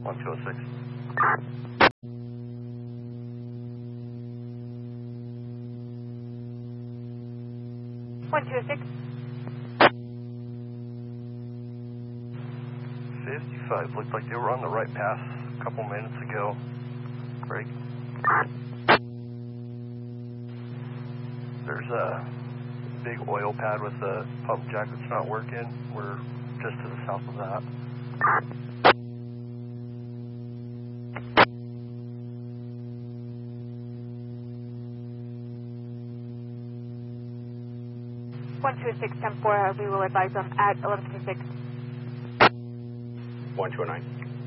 1206. 126. 55, looked like they were on the right path a couple minutes ago. Break. There's a big oil pad with a pump jack that's not working. We're just to the south of that. One two six 10-4, we will advise them at 1126. 1209.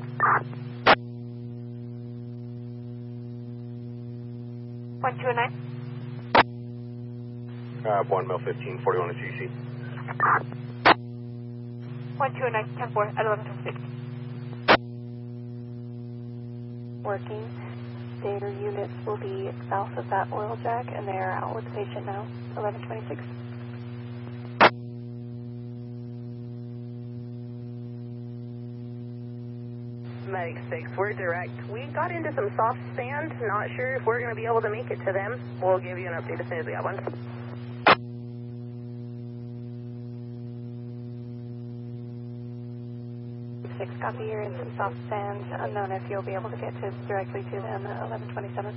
129. 1 mil 15, 41 at GC. 129 10-4 at 1126. Working. Their units will be south of that oil jack, and they are out with the patient now. 1126. Medic 6, we're direct. We got into some soft sand. Not sure if we're going to be able to make it to them. We'll give you an update as soon as we have one. 6, copy. You're in some soft sand. Unknown if you'll be able to get directly to them at 1127.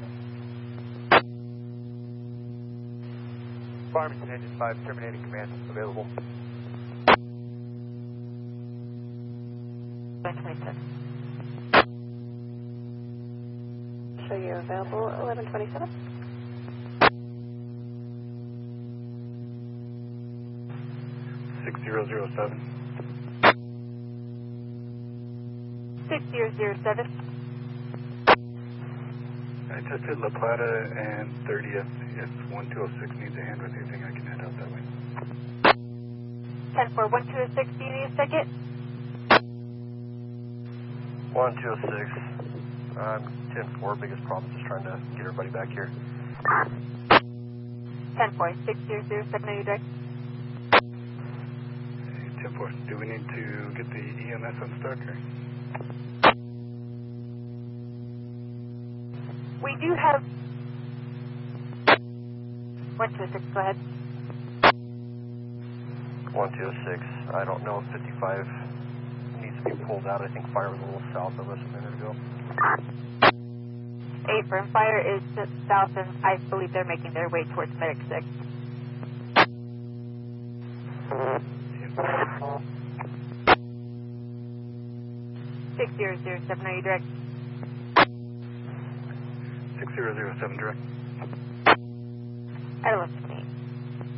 Farmington Engine 5, terminating command, available. 1126. Show you available 1127. 6007. 6007. I just hit La Plata and 30th. If 1206 needs a hand with anything, I can head out that way. 10-4, 1206, do you need a second? 1206. 10-4, biggest problem is just trying to get everybody back here. 10-4, 6007, are you direct? 10-4, do we need to get the EMS unstuck? Or? We do have 126, go ahead. 1206, I don't know if 55 needs to be pulled out. I think fire was a little south of us a minute ago. 8 firm, fire is just south, and I believe they're making their way towards Medic 6. 6007, are you direct? 6007 direct. At 1126.